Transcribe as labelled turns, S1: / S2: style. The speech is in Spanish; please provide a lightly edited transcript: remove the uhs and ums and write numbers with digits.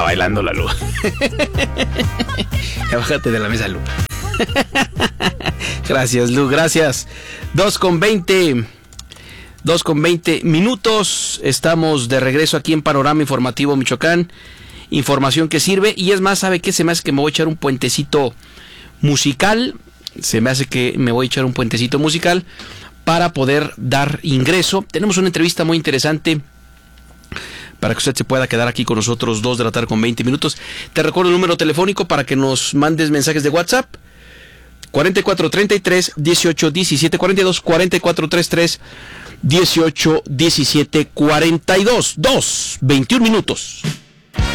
S1: bailando la Lu. Ya bájate de la mesa, Lu. Gracias, Lu, gracias. 2:20 minutos. Estamos de regreso aquí en Panorama Informativo Michoacán. Información que sirve. Y es más, ¿sabe qué? Se me hace que me voy a echar un puentecito musical. Para poder dar ingreso. Tenemos una entrevista muy interesante para que usted se pueda quedar aquí con nosotros 2:20 p.m. Te recuerdo el número telefónico para que nos mandes mensajes de WhatsApp. 4433 1817 42 4433 1817 42 2:21 p.m.